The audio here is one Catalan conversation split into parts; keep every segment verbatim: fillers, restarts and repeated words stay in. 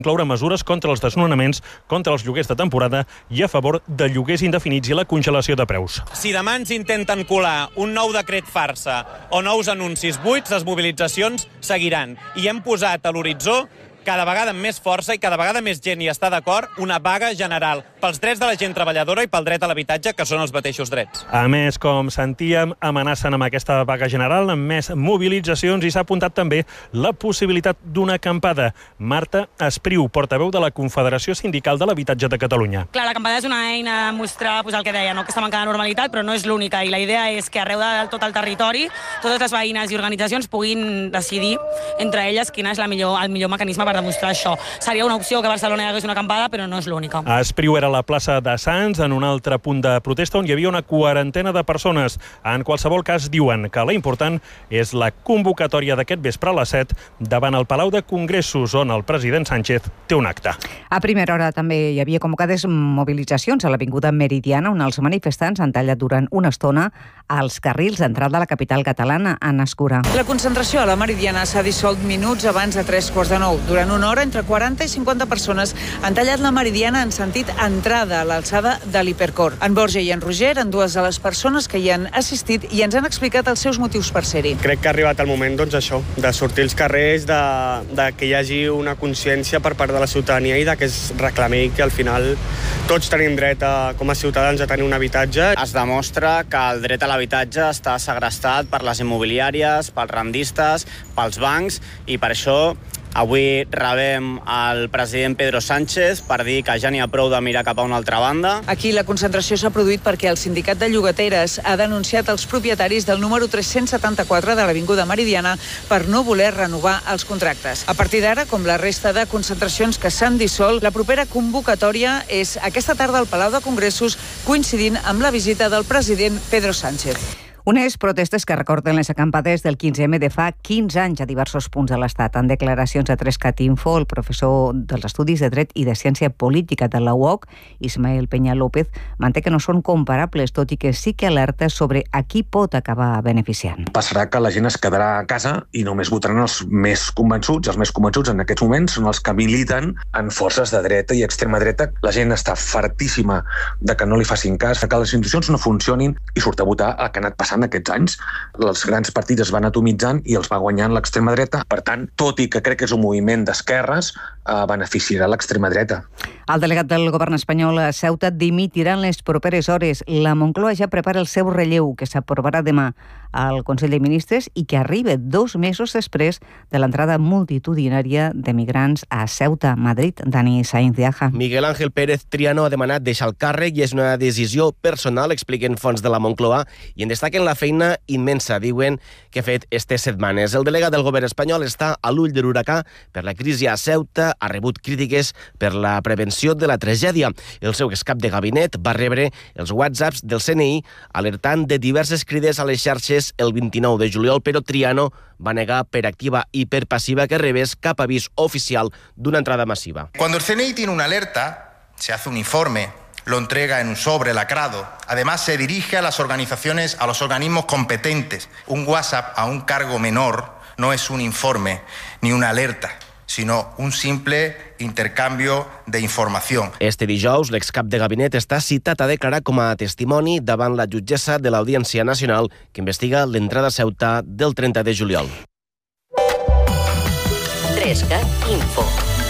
incloure mesures contra els desnonaments, contra els lloguers de temporada i a favor de lloguers indefinits i la congelació de preus. Si demà ens intenten colar un nou decret farsa o nous anuncis buits, les mobilitzacions seguiran. I hem posat a l'horitzó, cada vegada amb més força i cada vegada més gent hi està d'acord, una vaga general pels drets de la gent treballadora i pel dret a l'habitatge, que són els mateixos drets. A més, com sentíem, amenacen amb aquesta vaga general amb més mobilitzacions i s'ha apuntat també la possibilitat d'una acampada. Marta Espriu, portaveu de la Confederació Sindical de l'Habitatge de Catalunya. Clar, l'acampada és una eina de mostrar pues, el que deia, no? Aquesta manca de normalitat, però no és l'única. I la idea és que arreu de tot el territori, totes les veïnes i organitzacions puguin decidir entre elles quin és la millor, el millor mecanisme per demostrar això. Seria una opció que a Barcelona hi hagués una acampada, però no és l'única. A Espriu era a la plaça de Sants, en un altre punt de protesta on hi havia una quarantena de persones. En qualsevol cas, diuen que la important és la convocatòria d'aquest vespre a les set davant el Palau de Congressos, on el president Sánchez té un acte. A primera hora també hi havia convocades mobilitzacions a l'Avinguda Meridiana, on els manifestants han tallat durant una estona als carrils d'entrada a la capital catalana, Anna Escura. La concentració a la Meridiana s'ha dissolt minuts abans de tres quarts de nou. Durant una hora, entre quaranta i cinquanta persones han tallat la Meridiana en sentit entrada a l'alçada de l'Hipercor. En Borja i en Roger eren dues de les persones que hi han assistit i ens han explicat els seus motius per ser-hi. Crec que ha arribat el moment, doncs, això, de sortir als carrers, de, de que hi hagi una consciència per part de la ciutadania i de que es reclami que al final tots tenim dret a, com a ciutadans a tenir un habitatge. Es demostra que el dret a l'habitatge està segrestat per les immobiliàries, pels rendistes, pels bancs, i per això avui rebem el president Pedro Sánchez per dir que ja n'hi ha prou de mirar cap a una altra banda. Aquí la concentració s'ha produït perquè el sindicat de llogateres ha denunciat els propietaris del número tres-cents setanta-quatre de l'Avinguda Meridiana per no voler renovar els contractes. A partir d'ara, com la resta de concentracions que s'han dissolt, la propera convocatòria és aquesta tarda al Palau de Congressos, coincidint amb la visita del president Pedro Sánchez. Unes protestes que recorden les acampades del quinze eme de fa quinze anys a diversos punts de l'Estat. En declaracions a Trescat Info, el professor dels Estudis de Dret i de Ciència Política de la U O C, Ismael Peña López, manté que no són comparables, tot i que sí que alerta sobre a qui pot acabar beneficiant. Passarà que la gent es quedarà a casa i només votaran els més convençuts. Els més convençuts en aquests moments són els que militen en forces de dreta i extrema dreta. La gent està fartíssima de que no li facin cas, que les institucions no funcionin i surt a votar el que ha anat passant aquests anys. Els grans partits es van atomitzant i els va guanyant l'extrema dreta. Per tant, tot i que crec que és un moviment d'esquerres, eh, beneficiarà l'extrema dreta. El delegat del govern espanyol a Ceuta dimitirà en les properes hores. La Moncloa ja prepara el seu relleu, que s'aprovarà demà al Consell de Ministres i que arriba dos mesos després de l'entrada multitudinària de migrants a Ceuta, Madrid. Dani Sainz de Aja. Miguel Ángel Pérez Triano ha demanat deixar el càrrec i és una decisió personal, expliquen fonts de la Moncloa, i en destaquen la feina immensa, diuen, que ha fet estes setmanes. El delegat del govern espanyol està a l'ull de l'huracà per la crisi a Ceuta, ha rebut crítiques per la prevenció de la tragèdia. El seu excap de gabinet va rebre els whatsapps del C N I alertant de diverses crides a les xarxes el vint-i-nou de juliol, però Triano va negar per activa i per passiva que rebés cap avís oficial d'una entrada massiva. Cuando el C N I tiene una alerta, se hace un informe, lo entrega en un sobre lacrado. Además, se dirige a las organizaciones, a los organismos competentes. Un WhatsApp a un cargo menor no es un informe ni una alerta, sinó un simple intercanvi de informació. Este dijous, l'excap de gabinet està citat a declarar com a testimoni davant la jutgessa de l'Audiència Nacional que investiga l'entrada a Ceuta del trenta de juliol. Trescat Info.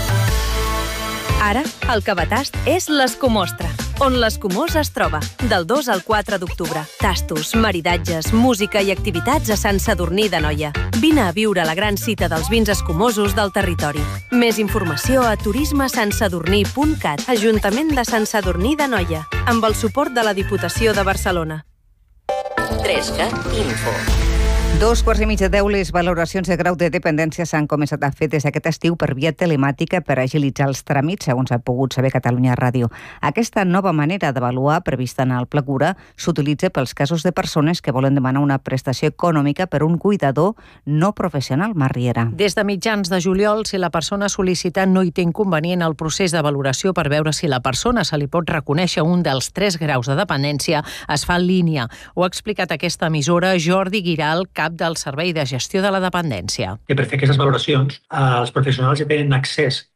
Ara, el Cabatast és l'Escumostra, on l'Escumós es troba, del dos al quatre d'octubre. Tastos, maridatges, música i activitats a Sant Sadurní d'Anoia. Vine a viure la gran cita dels vins escumosos del territori. Més informació a turisme sant sadurní punt cat, Ajuntament de Sant Sadurní d'Anoia, amb el suport de la Diputació de Barcelona. Trescat Info. Dos quarts i mig de deu, les valoracions de grau de dependència s'han començat a fer des d'aquest estiu per via telemàtica per agilitzar els tràmits, segons ha pogut saber Catalunya Ràdio. Aquesta nova manera d'avaluar, prevista en el Pla Cura, s'utilitza pels casos de persones que volen demanar una prestació econòmica per un cuidador no professional. Marriera. Des de mitjans de juliol, si la persona sol·licita no hi té inconvenient el procés de valoració per veure si la persona se li pot reconèixer un dels tres graus de dependència, es fa en línia. Ho ha explicat aquesta emissora Jordi Giral, cap del Servei de Gestió de la Dependència. Que per fer aquestes valoracions, els professionals ja tenen accés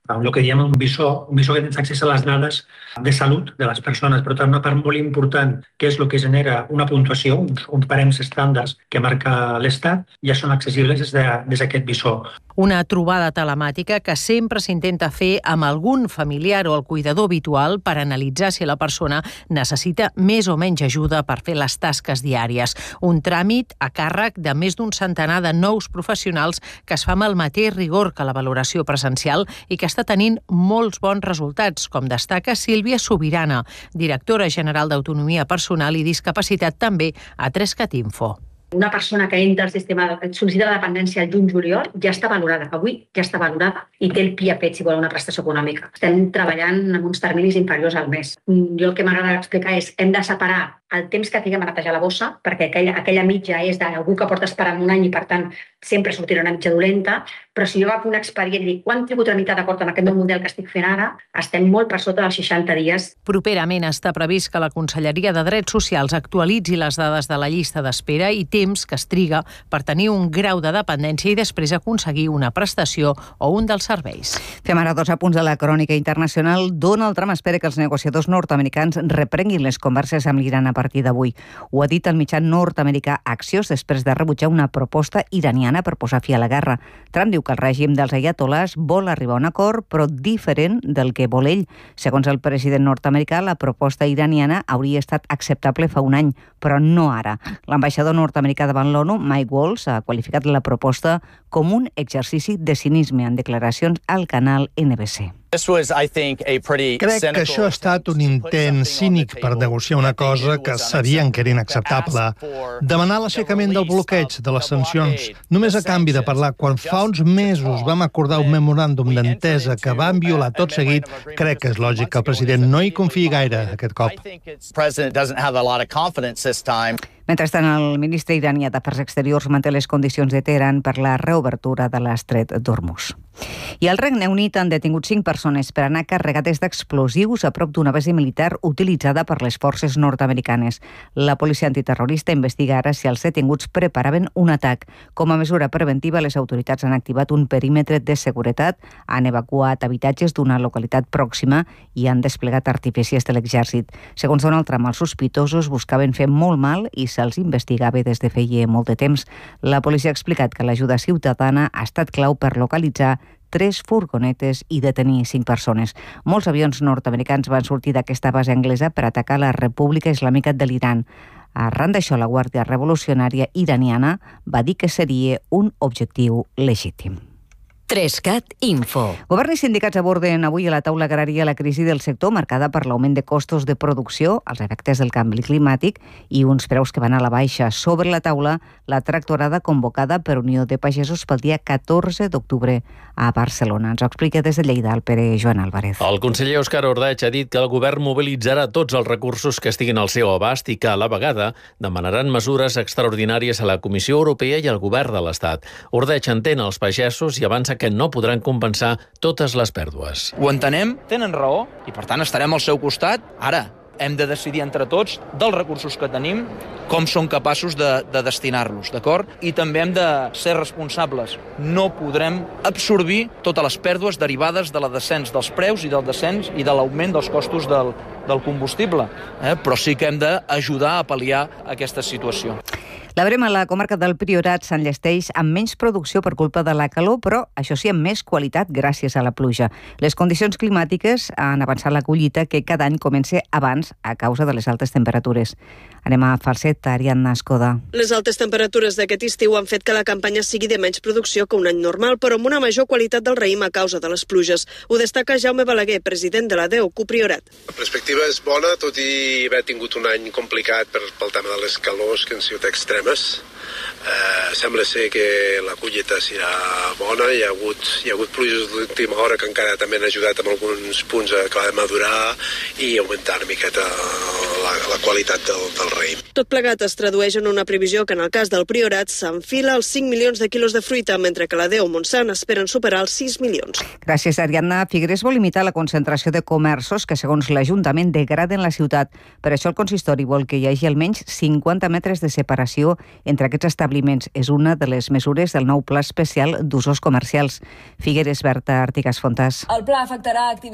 el que diem un visor, un visor que tens accés a les dades de salut de les persones, però també una part molt important, que és el que genera una puntuació, uns, uns barems estàndards que marca l'Estat, ja són accessibles des d'aquest de, visor. Una trobada telemàtica que sempre s'intenta fer amb algun familiar o el cuidador habitual per analitzar si la persona necessita més o menys ajuda per fer les tasques diàries. Un tràmit a càrrec de més d'un centenar de nous professionals que es fa amb el mateix rigor que la valoració presencial i que està tenint molts bons resultats, com destaca Sílvia Sobirana, directora general d'Autonomia Personal i Discapacitat també a trescat info. Una persona que entra al sistema de sol·licita la dependència al juny-juliol ja està valorada. Avui ja està valorada i té el P I A fet si vol una prestació econòmica. Estem treballant amb uns terminis inferiors al mes. Jo el que m'agrada explicar és hem de separar el temps que tinguem a netejar la bossa, perquè aquella, aquella mitja és d'algú que porta esperant un any i, per tant, sempre sortirà una mitja dolenta, però si jo agafo un expedient i dic quant tributo tramitat d'acord amb aquest nou model que estic fent ara, estem molt per sota dels seixanta dies. Properament està previst que la Conselleria de Drets Socials actualitzi les dades de la llista d'espera i temps que es triga per tenir un grau de dependència i després aconseguir una prestació o un dels serveis. Fem ara dos apunts de la crònica internacional. Donald Trump espera que els negociadors nord-americans reprenguin les converses amb l'Iran a partir d'avui. Ho ha dit el mitjà nord-americà Axios després de rebutjar una proposta iraniana per posar fi a la guerra. Trump diu que el règim dels ayatolars vol arribar a un acord, però diferent del que vol ell. Segons el president nord-americà, la proposta iraniana hauria estat acceptable fa un any, però no ara. L'ambaixador nord-americà davant l'ONU, Mike Waltz, ha qualificat la proposta com un exercici de cinisme en declaracions al canal N B C. Crec que això ha estat un intent cínic per negociar una cosa que sabien que era inacceptable. Demanar l'aixecament del bloqueig de les sancions només a canvi de parlar quan fa uns mesos vam acordar un memoràndum d'entesa que van violar tot seguit, crec que és lògic que el president no hi confiï gaire aquest cop. Mentrestant, el ministre iranià d'Afers Exteriors manté les condicions de Teheran per la reobertura de l'estret d'Hormuz. I al Regne Unit han detingut cinc persones per anar carregades d'explosius a prop d'una base militar utilitzada per les forces nord-americanes. La policia antiterrorista investiga ara si els detinguts preparaven un atac. Com a mesura preventiva, les autoritats han activat un perímetre de seguretat, han evacuat habitatges d'una localitat pròxima i han desplegat artificis de l'exèrcit. Segons Donald Trump, els sospitosos buscaven fer molt mal i se'ls investigava des de feia molt de temps. La policia ha explicat que l'ajuda ciutadana ha estat clau per localitzar tres furgonetes i detenir cinc persones. Molts avions nord-americans van sortir d'aquesta base anglesa per atacar la República Islàmica de l'Iran. Arran d'això, la Guàrdia Revolucionària iraniana va dir que seria un objectiu legítim. trescat Info. Govern i sindicats aborden avui a la taula agrària la crisi del sector marcada per l'augment de costos de producció, els efectes del canvi climàtic i uns preus que van a la baixa. Sobre la taula, la tractorada convocada per Unió de Pagesos pel dia catorze d'octubre a Barcelona. Ens ho explica des de Lleida el Pere Joan Álvarez. El conseller Òscar Ordeig ha dit que el govern mobilitzarà tots els recursos que estiguin al seu abast i que, a la vegada, demanaran mesures extraordinàries a la Comissió Europea i al govern de l'Estat. Ordeig entén els pagesos i avança que no podran compensar totes les pèrdues. Ho entenem, tenen raó i per tant estarem al seu costat. Ara hem de decidir entre tots dels recursos que tenim com són capaços de, de destinar-los, d'acord? I també hem de ser responsables. No podrem absorbir totes les pèrdues derivades de la descens dels preus i del descens i de l'augment dels costos del, del combustible, eh? Però sí que hem d'ajudar a pal·liar aquesta situació. La brema a la comarca del Priorat s'enllesteix amb menys producció per culpa de la calor, però això sí, amb més qualitat gràcies a la pluja. Les condicions climàtiques han avançat la collita que cada any comença abans a causa de les altes temperatures. Anem a Falset, Ariadna Escoda. Les altes temperatures d'aquest estiu han fet que la campanya sigui de menys producció que un any normal, però amb una major qualitat del raïm a causa de les pluges. Ho destaca Jaume Balaguer, president de l'A D E U Priorat. La perspectiva és bona, tot i haver tingut un any complicat per, pel tema de les calors que han sigut extremes. Eh, sembla ser que la collita serà bona. Hi ha hagut, hi ha hagut pluges d'última hora que encara també han ajudat en alguns punts a acabar de madurar i augmentar una miqueta la, la qualitat del, del raïm. Tot plegat es tradueix en una previsió que en el cas del Priorat s'enfila els cinc milions de quilos de fruita, mentre que la Déu Montsant esperen superar els sis milions. Gràcies, Ariadna. Figueres vol limitar la concentració de comerços que, segons l'Ajuntament, degraden la ciutat. Per això el consistori vol que hi hagi almenys cinquanta metres de separació entre aquests establiments. És una de les mesures del nou pla especial d'usos comercials. Figueres, Berta Artigas Fontàs. El pla afectarà